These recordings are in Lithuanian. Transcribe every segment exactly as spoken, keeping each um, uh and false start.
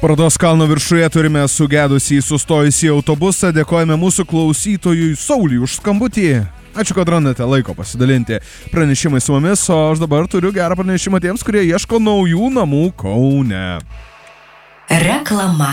Parodos kalno viršuje turime sugedusį sustojusį autobusą. Dėkojame mūsų klausytojui Sauliui už skambutį. Ačiū, kad randate laiko pasidalinti pranešimai su mumis, o aš dabar turiu gerą pranešimą tiems, kurie ieško naujų namų Kaune. Reklama.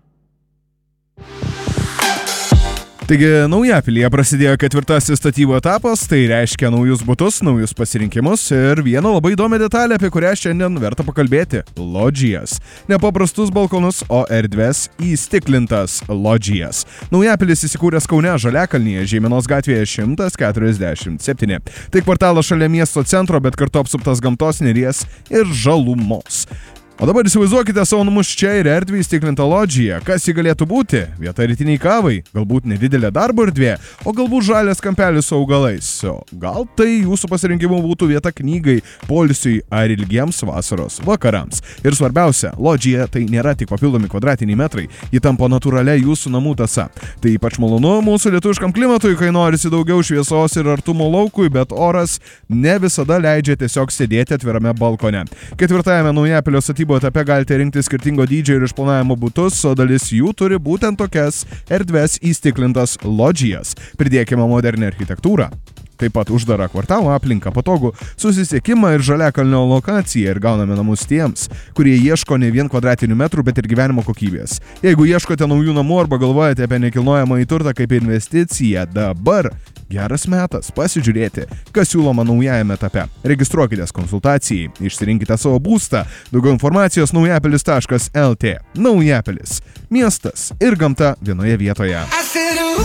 Taigi, Naujapilyje prasidėjo ketvirtasis statybų etapas, tai reiškia naujus butus, naujus pasirinkimus ir vieną labai įdomią detalę, apie kurią šiandien verta pakalbėti – lodžijas. Nepaprastus balkonus, o erdves įstiklintas lodžijas. Naujapilis įsikūręs Kaune, Žaliakalnyje, Žeimenos gatvėje šimtas keturiasdešimt septyni. Tai kvartalas šalia miesto centro, bet kartu apsuptas gamtos, neries ir žalumos. O dabar įsivaizduokite savo namus čia ir erdvį įstiklintą lodžiją. Kas jį galėtų būti? Vieta rytiniai kavai, galbūt nedidelė darbo erdvė, o galbūt žalias kampelis su augalais. O gal tai jūsų pasirinkimų būtų vieta knygai, poilsiui ar ilgiems vasaros vakarams. Ir svarbiausia, lodžija tai nėra tik papildomi kvadratiniai metrai, ji tampa natūralia jūsų namų tąsa. Tai ypač malonu mūsų lietuviškam klimatui, kai norisi daugiau šviesos ir artumo laukui, bet oras ne visada leidžia tiesiog sėdėti atvirame balkone. Ketvirtajame Naujapilio statybų etape galite rinkti skirtingo dydžio ir išplanavimo butus, o dalis jų turi būtent tokias erdves įstiklintas lodžijas. Pridėkime modernę architektūrą. Taip pat uždarą kvartalą, aplinką, patogų susisiekimą ir Žaliakalnio lokaciją ir gauname namus tiems, kurie ieško ne vien kvadratinių metrų, bet ir gyvenimo kokybės. Jeigu ieškote naujų namų arba galvojate apie nekilnojamąjį turtą kaip investiciją, dabar geras metas pasižiūrėti, kas siūloma naujajame etape. Registruokitės konsultacijai, išsirinkite savo būstą. Daugiau informacijos naujapilis taškas el tė. Naujapilis. Miestas ir gamta vienoje vietoje.